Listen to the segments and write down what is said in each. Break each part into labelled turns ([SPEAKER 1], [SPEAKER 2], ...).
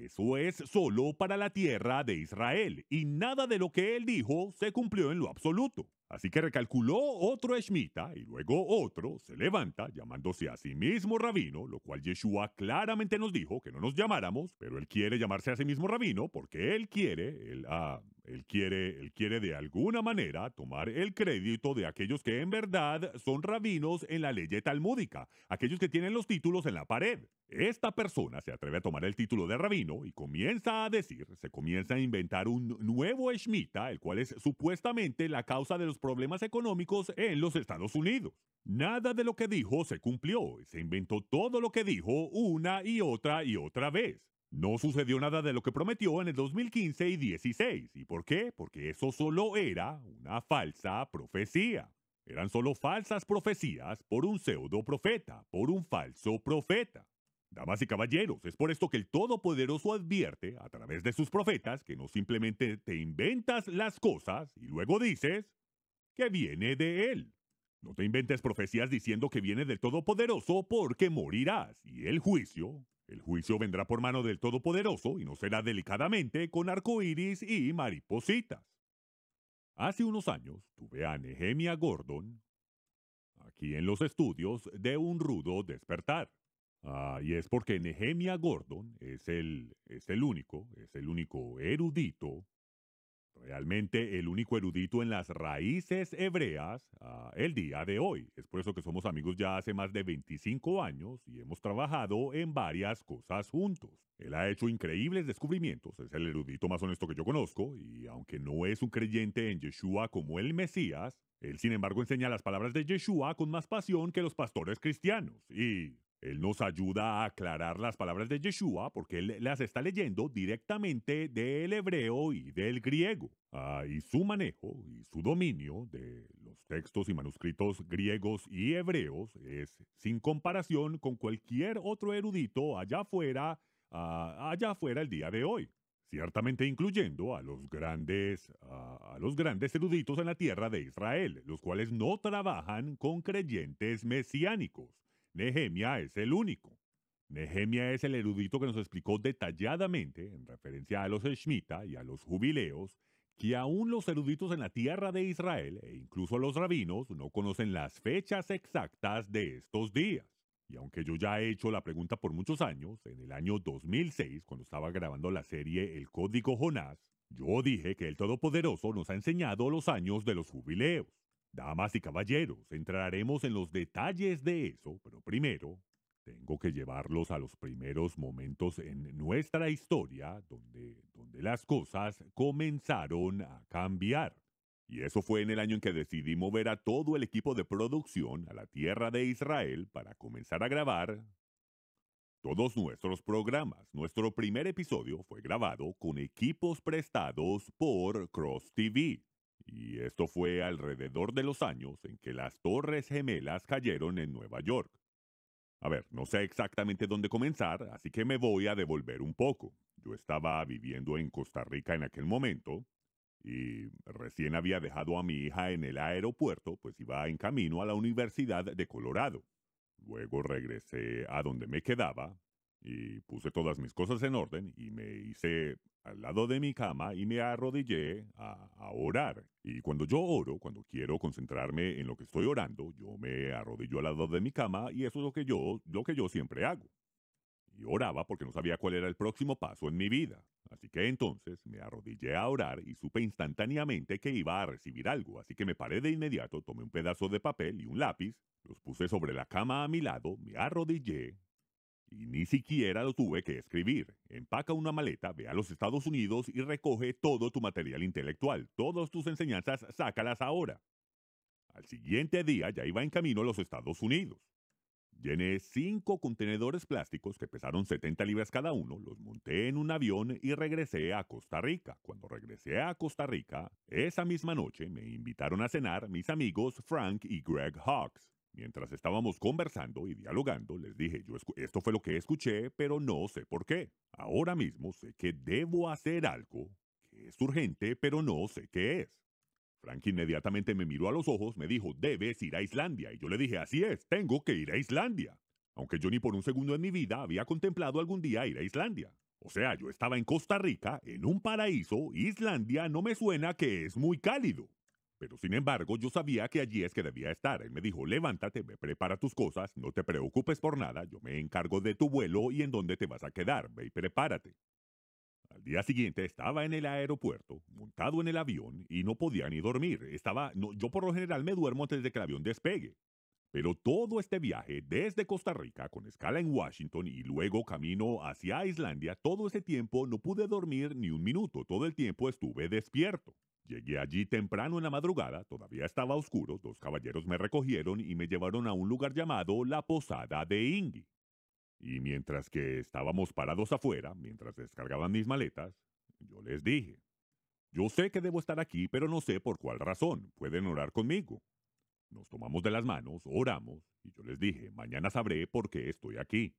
[SPEAKER 1] eso es solo para la tierra de Israel, y nada de lo que él dijo se cumplió en lo absoluto. Así que recalculó otro Shemitah y luego otro se levanta llamándose a sí mismo rabino, lo cual Yeshua claramente nos dijo que no nos llamáramos, pero él quiere llamarse a sí mismo rabino porque él quiere de alguna manera tomar el crédito de aquellos que en verdad son rabinos en la ley talmúdica, aquellos que tienen los títulos en la pared. Esta persona se atreve a tomar el título de rabino y se comienza a inventar un nuevo Shemitah, el cual es supuestamente la causa de los problemas económicos en los Estados Unidos. Nada de lo que dijo se cumplió, se inventó todo lo que dijo una y otra vez. No sucedió nada de lo que prometió en el 2015 y 16. ¿Y por qué? Porque eso solo era una falsa profecía. Eran solo falsas profecías por un pseudo profeta, por un falso profeta. Damas y caballeros, es por esto que el Todopoderoso advierte a través de sus profetas que no simplemente te inventas las cosas y luego dices que viene de Él. No te inventes profecías diciendo que viene del Todopoderoso porque morirás y el juicio vendrá por mano del Todopoderoso y no será delicadamente con arcoíris y maripositas. Hace unos años tuve a Nehemia Gordon aquí en los estudios de Un Rudo Despertar. Y es porque Nehemia Gordon es el único erudito, realmente el único erudito en las raíces hebreas el día de hoy. Es por eso que somos amigos ya hace más de 25 años y hemos trabajado en varias cosas juntos. Él ha hecho increíbles descubrimientos, es el erudito más honesto que yo conozco, y aunque no es un creyente en Yeshua como el Mesías, él sin embargo enseña las palabras de Yeshua con más pasión que los pastores cristianos. Y él nos ayuda a aclarar las palabras de Yeshua porque él las está leyendo directamente del hebreo y del griego. Y su manejo y su dominio de los textos y manuscritos griegos y hebreos es sin comparación con cualquier otro erudito allá afuera el día de hoy. Ciertamente incluyendo a los grandes eruditos en la tierra de Israel, los cuales no trabajan con creyentes mesiánicos. Nehemia es el único. Nehemia es el erudito que nos explicó detalladamente, en referencia a los Shemitah y a los jubileos, que aún los eruditos en la tierra de Israel, e incluso los rabinos, no conocen las fechas exactas de estos días. Y aunque yo ya he hecho la pregunta por muchos años, en el año 2006, cuando estaba grabando la serie El Código Jonás, yo dije que el Todopoderoso nos ha enseñado los años de los jubileos. Damas y caballeros, entraremos en los detalles de eso, pero primero tengo que llevarlos a los primeros momentos en nuestra historia donde las cosas comenzaron a cambiar. Y eso fue en el año en que decidí mover a todo el equipo de producción a la tierra de Israel para comenzar a grabar todos nuestros programas. Nuestro primer episodio fue grabado con equipos prestados por Cross TV. Y esto fue alrededor de los años en que las Torres Gemelas cayeron en Nueva York. A ver, no sé exactamente dónde comenzar, así que me voy a devolver un poco. Yo estaba viviendo en Costa Rica en aquel momento y recién había dejado a mi hija en el aeropuerto, pues iba en camino a la Universidad de Colorado. Luego regresé a donde me quedaba y puse todas mis cosas en orden y me hice al lado de mi cama y me arrodillé a orar. Y cuando yo oro, cuando quiero concentrarme en lo que estoy orando, yo me arrodillo al lado de mi cama y eso es lo que yo siempre hago. Y oraba porque no sabía cuál era el próximo paso en mi vida. Así que entonces me arrodillé a orar y supe instantáneamente que iba a recibir algo. Así que me paré de inmediato, tomé un pedazo de papel y un lápiz, los puse sobre la cama a mi lado, me arrodillé y ni siquiera lo tuve que escribir. Empaca una maleta, ve a los Estados Unidos y recoge todo tu material intelectual. Todas tus enseñanzas, sácalas ahora. Al siguiente día ya iba en camino a los Estados Unidos. Llené 5 contenedores plásticos que pesaron 70 libras cada uno, los monté en un avión y regresé a Costa Rica. Cuando regresé a Costa Rica, esa misma noche me invitaron a cenar mis amigos Frank y Greg Hawks. Mientras estábamos conversando y dialogando, les dije, esto fue lo que escuché, pero no sé por qué. Ahora mismo sé que debo hacer algo que es urgente, pero no sé qué es. Frank inmediatamente me miró a los ojos, me dijo, debes ir a Islandia. Y yo le dije, así es, tengo que ir a Islandia. Aunque yo ni por un segundo en mi vida había contemplado algún día ir a Islandia. O sea, yo estaba en Costa Rica, en un paraíso, Islandia no me suena que es muy cálido. Pero sin embargo, yo sabía que allí es que debía estar. Él me dijo, levántate, ve, prepara tus cosas, no te preocupes por nada, yo me encargo de tu vuelo y en dónde te vas a quedar, ve y prepárate. Al día siguiente estaba en el aeropuerto, montado en el avión, y no podía ni dormir. Yo por lo general me duermo antes de que el avión despegue. Pero todo este viaje desde Costa Rica, con escala en Washington y luego camino hacia Islandia, todo ese tiempo no pude dormir ni un minuto, todo el tiempo estuve despierto. Llegué allí temprano en la madrugada, todavía estaba oscuro, dos caballeros me recogieron y me llevaron a un lugar llamado la Posada de Ingi. Y mientras que estábamos parados afuera, mientras descargaban mis maletas, yo les dije, yo sé que debo estar aquí, pero no sé por cuál razón, pueden orar conmigo. Nos tomamos de las manos, oramos, y yo les dije, mañana sabré por qué estoy aquí.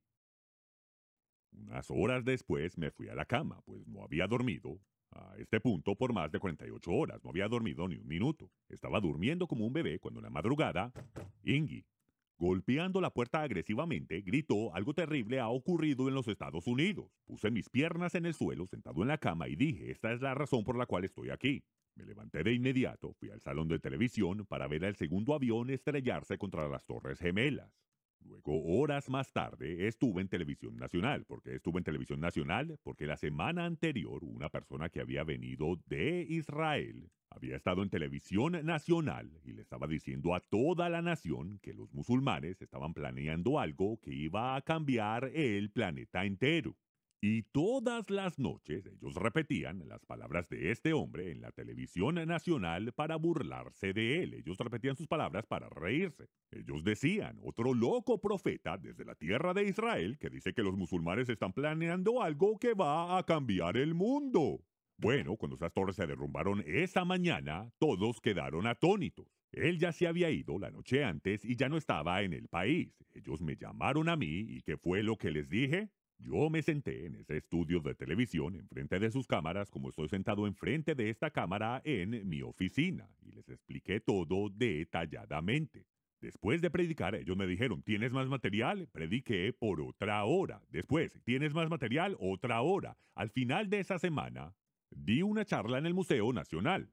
[SPEAKER 1] Unas horas después me fui a la cama, pues no había dormido a este punto por más de 48 horas, no había dormido ni un minuto. Estaba durmiendo como un bebé cuando en la madrugada, Ingi, golpeando la puerta agresivamente, gritó, algo terrible ha ocurrido en los Estados Unidos. Puse mis piernas en el suelo, sentado en la cama, y dije, esta es la razón por la cual estoy aquí. Me levanté de inmediato, fui al salón de televisión para ver al segundo avión estrellarse contra las Torres Gemelas. Luego, horas más tarde, estuve en televisión nacional. ¿Por qué estuve en televisión nacional? Porque la semana anterior, una persona que había venido de Israel había estado en televisión nacional y le estaba diciendo a toda la nación que los musulmanes estaban planeando algo que iba a cambiar el planeta entero. Y todas las noches ellos repetían las palabras de este hombre en la televisión nacional para burlarse de él. Ellos repetían sus palabras para reírse. Ellos decían, otro loco profeta desde la tierra de Israel que dice que los musulmanes están planeando algo que va a cambiar el mundo. Bueno, cuando esas torres se derrumbaron esa mañana, todos quedaron atónitos. Él ya se había ido la noche antes y ya no estaba en el país. Ellos me llamaron a mí y ¿qué fue lo que les dije? Yo me senté en ese estudio de televisión enfrente de sus cámaras como estoy sentado enfrente de esta cámara en mi oficina y les expliqué todo detalladamente. Después de predicar, ellos me dijeron, ¿tienes más material? Prediqué por otra hora. Después, ¿tienes más material? Otra hora. Al final de esa semana, di una charla en el Museo Nacional.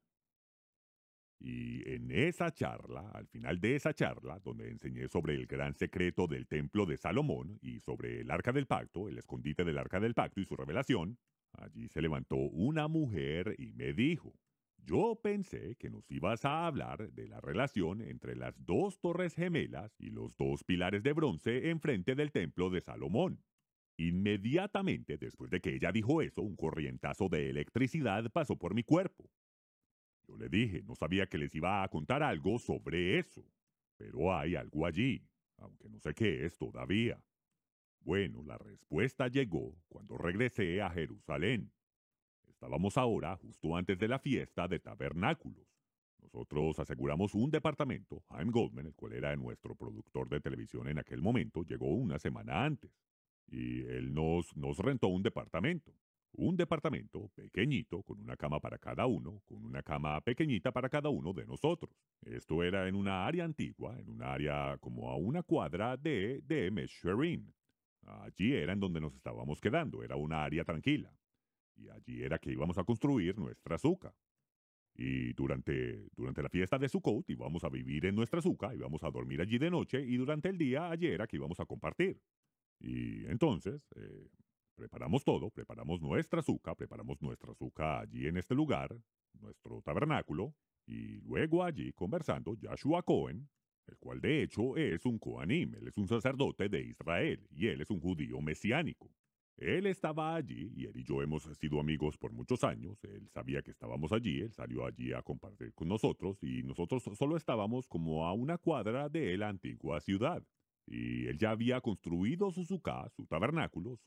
[SPEAKER 1] Y en esa charla, al final de esa charla, donde enseñé sobre el gran secreto del templo de Salomón y sobre el arca del pacto, el escondite del arca del pacto y su revelación, allí se levantó una mujer y me dijo, yo pensé que nos ibas a hablar de la relación entre las dos torres gemelas y los dos pilares de bronce enfrente del templo de Salomón. Inmediatamente después de que ella dijo eso, un corrientazo de electricidad pasó por mi cuerpo. Yo le dije, no sabía que les iba a contar algo sobre eso, pero hay algo allí, aunque no sé qué es todavía. Bueno, la respuesta llegó cuando regresé a Jerusalén. Estábamos ahora justo antes de la fiesta de tabernáculos. Nosotros aseguramos un departamento. Haim Goldman, el cual era nuestro productor de televisión en aquel momento, llegó una semana antes. Y él nos rentó un departamento. Un departamento pequeñito, con una cama para cada uno, con una cama pequeñita para cada uno de nosotros. Esto era en una área antigua, en un área como a una cuadra de Mesherin. Allí era en donde nos estábamos quedando, era una área tranquila. Y allí era que íbamos a construir nuestra azúcar. Y durante la fiesta de Sukkot íbamos a vivir en nuestra azúcar, íbamos a dormir allí de noche y durante el día allí era que íbamos a compartir. Y entonces, preparamos todo, preparamos nuestra azúcar allí en este lugar, nuestro tabernáculo, y luego allí conversando Joshua Cohen, el cual de hecho es un Kohanim, él es un sacerdote de Israel, y él es un judío mesiánico. Él estaba allí y él y yo hemos sido amigos por muchos años. Él sabía que estábamos allí, él salió allí a compartir con nosotros y nosotros solo estábamos como a una cuadra de la antigua ciudad. Y él ya había construido su sukkah, su tabernáculo,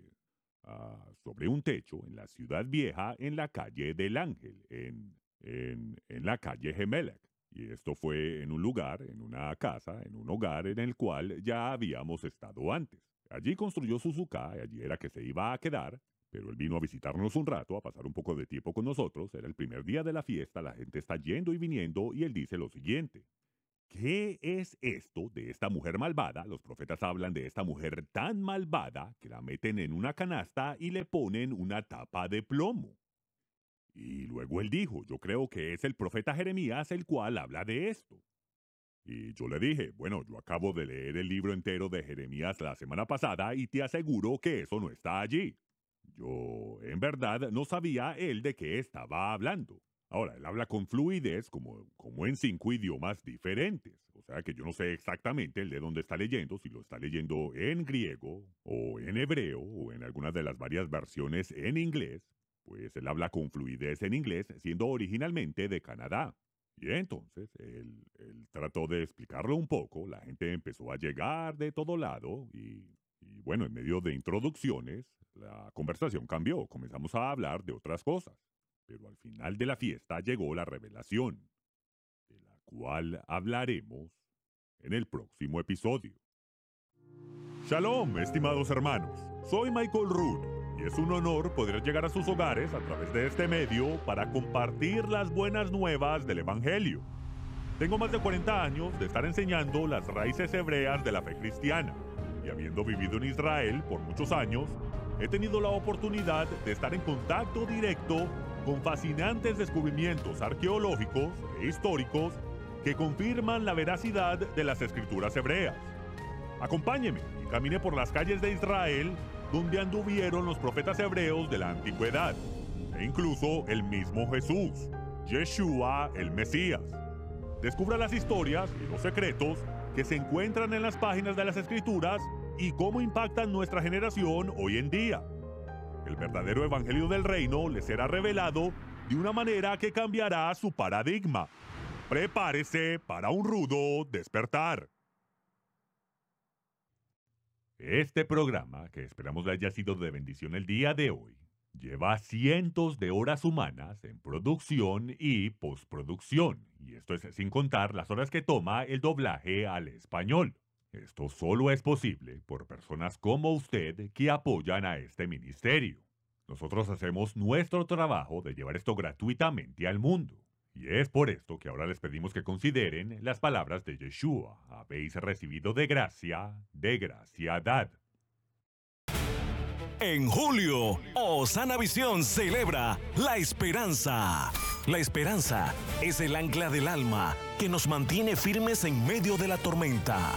[SPEAKER 1] sobre un techo en la ciudad vieja en la calle del Ángel, en la calle Gemelec. Y esto fue en un lugar, en una casa, en un hogar en el cual ya habíamos estado antes. Allí construyó su sukkah y allí era que se iba a quedar, pero él vino a visitarnos un rato, a pasar un poco de tiempo con nosotros. Era el primer día de la fiesta, la gente está yendo y viniendo y él dice lo siguiente. ¿Qué es esto de esta mujer malvada? Los profetas hablan de esta mujer tan malvada que la meten en una canasta y le ponen una tapa de plomo. Y luego él dijo, yo creo que es el profeta Jeremías el cual habla de esto. Y yo le dije, bueno, yo acabo de leer el libro entero de Jeremías la semana pasada y te aseguro que eso no está allí. Yo, en verdad, no sabía él de qué estaba hablando. Ahora, él habla con fluidez como en 5 idiomas diferentes. O sea que yo no sé exactamente el de dónde está leyendo, si lo está leyendo en griego, o en hebreo, o en alguna de las varias versiones en inglés. Pues él habla con fluidez en inglés, siendo originalmente de Canadá. Y entonces él trató de explicarlo un poco, la gente empezó a llegar de todo lado y bueno, en medio de introducciones, la conversación cambió, comenzamos a hablar de otras cosas. Pero al final de la fiesta llegó la revelación, de la cual hablaremos en el próximo episodio. Shalom, estimados hermanos. Soy Michael Root y es un honor poder llegar a sus hogares a través de este medio para compartir las buenas nuevas del Evangelio. Tengo más de 40 años de estar enseñando las raíces hebreas de la fe cristiana y habiendo vivido en Israel por muchos años, he tenido la oportunidad de estar en contacto directo con fascinantes descubrimientos arqueológicos e históricos que confirman la veracidad de las escrituras hebreas. Acompáñeme y camine por las calles de Israel donde anduvieron los profetas hebreos de la antigüedad, e incluso el mismo Jesús, Yeshua el Mesías. Descubra las historias y los secretos que se encuentran en las páginas de las escrituras y cómo impactan nuestra generación hoy en día. El verdadero evangelio del reino le será revelado de una manera que cambiará su paradigma. Prepárese para un rudo despertar. Este programa, que esperamos le haya sido de bendición el día de hoy, lleva cientos de horas humanas en producción y postproducción, y esto es sin contar las horas que toma el doblaje al español. Esto solo es posible por personas como usted que apoyan a este ministerio. Nosotros hacemos nuestro trabajo de llevar esto gratuitamente al mundo. Y es por esto que ahora les pedimos que consideren las palabras de Yeshua. Habéis recibido de gracia dad.
[SPEAKER 2] En julio, Osana Visión celebra la esperanza. La esperanza es el ancla del alma que nos mantiene firmes en medio de la tormenta.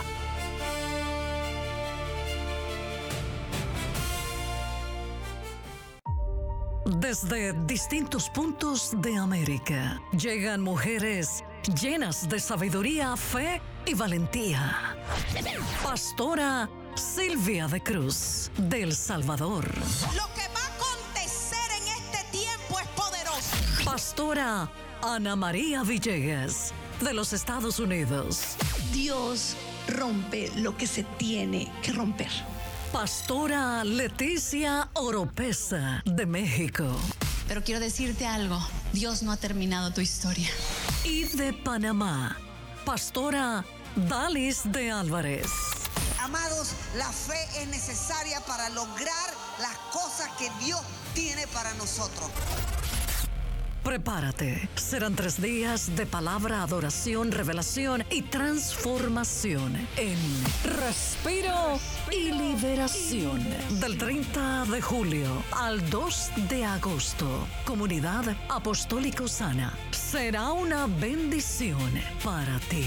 [SPEAKER 3] Desde distintos puntos de América llegan mujeres llenas de sabiduría, fe y valentía. Pastora Silvia de Cruz, de El Salvador.
[SPEAKER 4] Lo que va a acontecer en este tiempo es poderoso.
[SPEAKER 3] Pastora Ana María Villegas, de los Estados Unidos.
[SPEAKER 5] Dios rompe lo que se tiene que romper.
[SPEAKER 3] Pastora Leticia Oropesa, de México.
[SPEAKER 6] Pero quiero decirte algo, Dios no ha terminado tu historia.
[SPEAKER 3] Y de Panamá, Pastora Dalis de Álvarez.
[SPEAKER 4] Amados, la fe es necesaria para lograr las cosas que Dios tiene para nosotros.
[SPEAKER 3] Prepárate, serán 3 días de palabra, adoración, revelación y transformación en Respiro y Liberación. Del 30 de julio al 2 de agosto, Comunidad Apostólica Osana. Será una bendición para ti.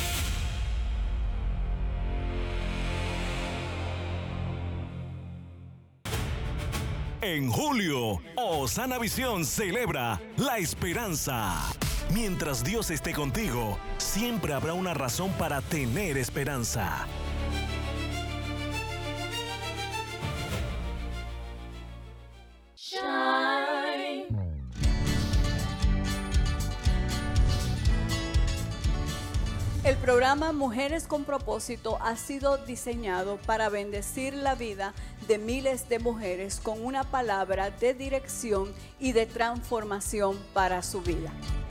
[SPEAKER 2] En julio, Osana Visión celebra la esperanza. Mientras Dios esté contigo, siempre habrá una razón para tener esperanza.
[SPEAKER 7] El programa Mujeres con Propósito ha sido diseñado para bendecir la vida de miles de mujeres con una palabra de dirección y de transformación para su vida.